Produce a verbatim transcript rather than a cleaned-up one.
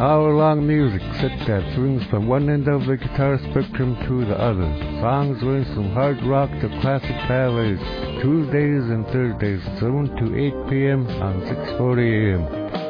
hour-long music set that swings from one end of the guitar spectrum to the other. Songs range from hard rock to classic ballets. Tuesdays and Thursdays, seven to eight p.m. on six forty a.m.